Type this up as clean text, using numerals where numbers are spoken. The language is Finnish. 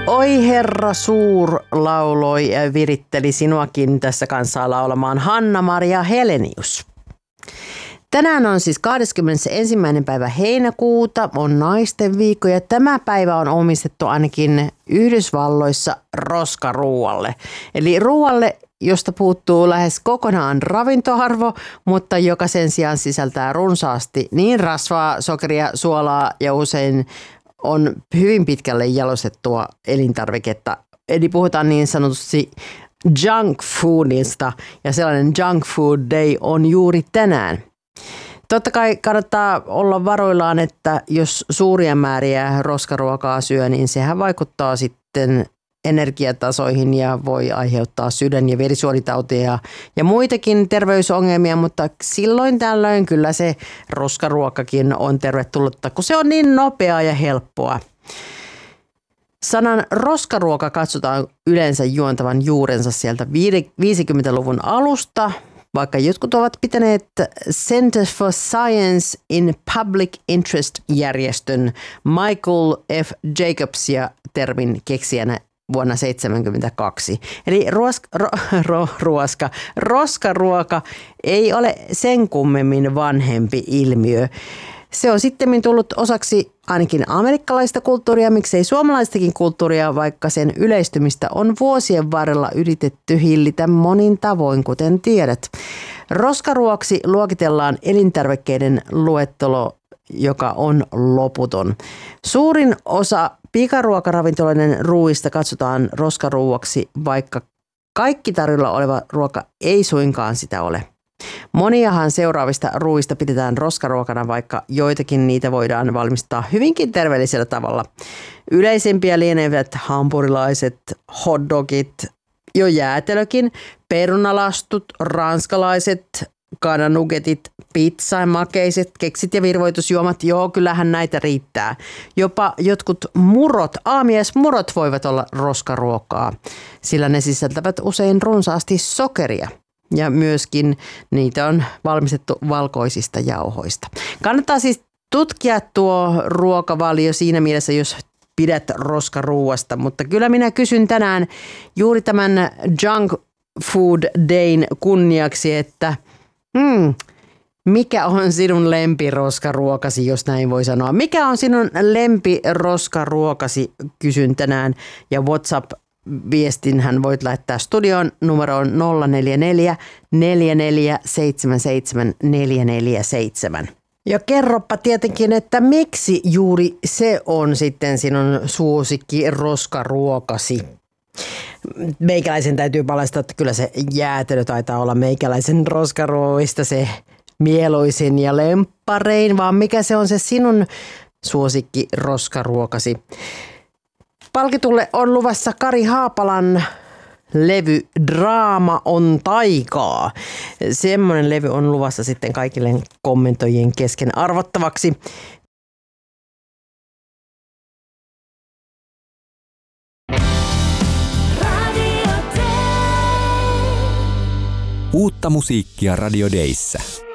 Oi herra suur lauloi ja viritteli sinuakin tässä kanssa laulamaan Hanna-Maria Helenius. Tänään on siis 21. päivä heinäkuuta, on naisten viikko ja tämä päivä on omistettu ainakin Yhdysvalloissa roskaruualle. Eli ruualle, josta puuttuu lähes kokonaan ravintoarvo, mutta joka sen sijaan sisältää runsaasti niin rasvaa, sokeria, suolaa ja usein on hyvin pitkälle jalostettua elintarviketta. Eli puhutaan niin sanotusti junk foodista ja sellainen junk food day on juuri tänään. Totta kai kannattaa olla varoillaan, että jos suuria määriä roskaruokaa syö, niin sehän vaikuttaa sitten energiatasoihin ja voi aiheuttaa sydän- ja verisuonitautia ja muitakin terveysongelmia, mutta silloin tällöin kyllä se roskaruokakin on tervetullutta, kun se on niin nopeaa ja helppoa. Sanan roskaruoka katsotaan yleensä juontavan juurensa sieltä 50-luvun alusta, vaikka jotkut ovat pitäneet Center for Science in Public Interest-järjestön Michael F. Jacobsia termin keksijänä vuonna 1972. Eli roskaruoka ei ole sen kummemmin vanhempi ilmiö. Se on sittemmin tullut osaksi ainakin amerikkalaista kulttuuria, miksei suomalaistakin kulttuuria, vaikka sen yleistymistä on vuosien varrella yritetty hillitä monin tavoin, kuten tiedät. Roskaruoksi luokitellaan elintarvikkeiden luettelo, joka on loputon. Suurin osa pikaruokaravintoloiden ruuista katsotaan roskaruuaksi, vaikka kaikki tarjolla oleva ruoka ei suinkaan sitä ole. Moniahan seuraavista ruuista pidetään roskaruokana, vaikka joitakin niitä voidaan valmistaa hyvinkin terveellisellä tavalla. Yleisimpiä lienevät hampurilaiset, hotdogit, jo jäätelökin, perunalastut, ranskalaiset, kananugetit, pizza, makeiset, keksit ja virvoitusjuomat. Joo, kyllähän näitä riittää. Jopa jotkut murot, aamiaismurot voivat olla roskaruokaa, sillä ne sisältävät usein runsaasti sokeria. Ja myöskin niitä on valmistettu valkoisista jauhoista. Kannattaa siis tutkia tuo ruokavalio siinä mielessä, jos pidät roskaruuasta. Mutta kyllä minä kysyn tänään juuri tämän Junk Food Dayn kunniaksi, että mikä on sinun lempiroskaruokasi, jos näin voi sanoa. Mikä on sinun lempiroskaruokasi, kysyn tänään. Ja WhatsApp-viestinhän voit laittaa studioon numeroon 044 4477 447. Ja kerropa tietenkin, että miksi juuri se on sitten sinun suosikki roskaruokasi. Meikäläisen täytyy paljastaa, että kyllä se jäätelö taitaa olla meikäläisen roskaruoista se mieluisin ja lempparein, vaan mikä se on se sinun suosikki roskaruokasi. Palkitulle on luvassa Kari Haapalan levy Draama on taikaa. Semmoinen levy on luvassa sitten kaikille kommentoijien kesken arvottavaksi. Uutta musiikkia Radio Dayssä.